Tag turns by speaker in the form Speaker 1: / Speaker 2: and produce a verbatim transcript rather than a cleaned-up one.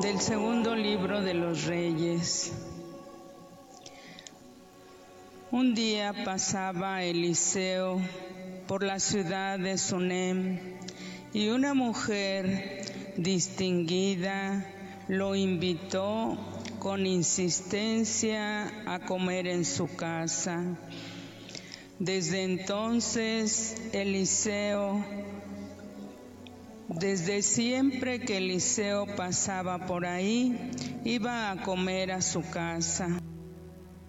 Speaker 1: Del segundo libro de los Reyes. Un día pasaba Eliseo por la ciudad de Sunem y una mujer distinguida lo invitó con insistencia a comer en su casa. Desde entonces Eliseo Desde siempre que Eliseo pasaba por ahí, iba a comer a su casa.